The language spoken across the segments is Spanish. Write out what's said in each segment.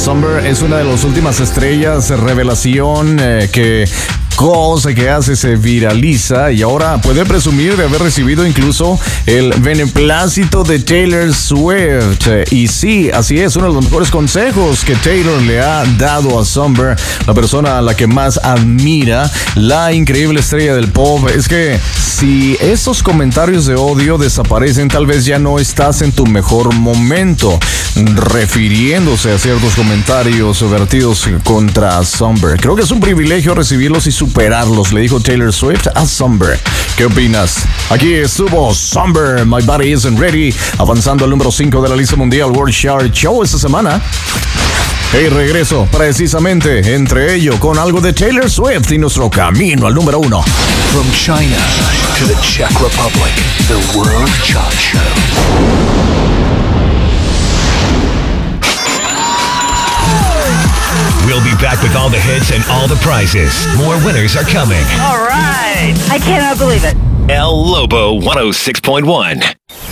Somber es una de las últimas estrellas, revelación que cosa que hace se viraliza y ahora puede presumir de haber recibido incluso el beneplácito de Taylor Swift. Y sí, así es, uno de los mejores consejos que Taylor le ha dado a Somber, la persona a la que más admira, la increíble estrella del pop, es que si esos comentarios de odio desaparecen, tal vez ya no estás en tu mejor momento, refiriéndose a ciertos comentarios vertidos contra Somber. Creo que es un privilegio recibirlos y superarlos, le dijo Taylor Swift a Somber. ¿Qué opinas? Aquí estuvo Somber, My Body Isn't Ready, avanzando al número 5 de la lista mundial World Chart Show esta semana. Y regreso precisamente entre ello con algo de Taylor Swift y nuestro camino al número 1. From China to the Czech Republic, the World Chart Show. We'll be back with all the hits and all the prizes. More winners are coming. All right. I cannot believe it. El Lobo 106.1.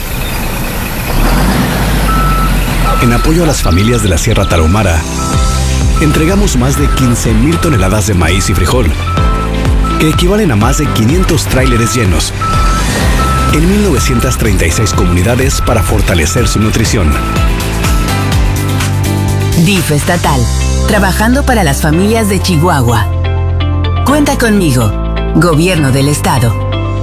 En apoyo a las familias de la Sierra Tarahumara, entregamos más de 15,000 toneladas de maíz y frijol, que equivalen a más de 500 tráileres llenos, en 1,936 comunidades para fortalecer su nutrición. DIF estatal, trabajando para las familias de Chihuahua. Cuenta conmigo, Gobierno del Estado.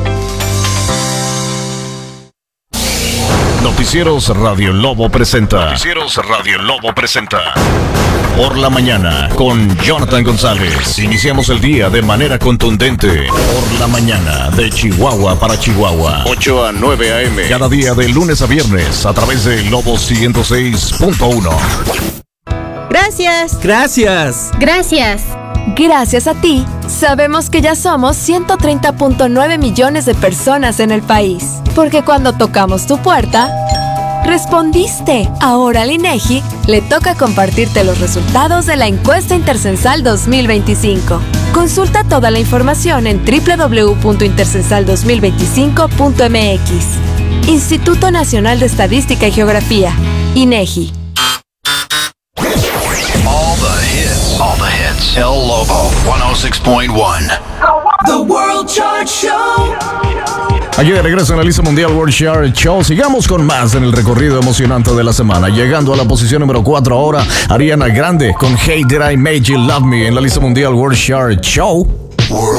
Noticieros Radio Lobo presenta. Por la mañana con Jonathan González. Iniciamos el día de manera contundente. Por la mañana de Chihuahua para Chihuahua. 8 a 9 a.m. Cada día de lunes a viernes a través de Lobo 106.1. Gracias. Gracias. Gracias. Gracias a ti, sabemos que ya somos 130.9 millones de personas en el país. Porque cuando tocamos tu puerta, respondiste. Ahora al INEGI le toca compartirte los resultados de la encuesta intercensal 2025. Consulta toda la información en www.intercensal2025.mx. Instituto Nacional de Estadística y Geografía, INEGI. All the hits. El Lobo 106.1. The World Chart Show. Aquí de regreso en la lista mundial World Chart Show. Sigamos con más en el recorrido emocionante de la semana. Llegando a la posición número 4 ahora, Ariana Grande con Hey Did I Make You Love Me en la lista mundial World Chart Show.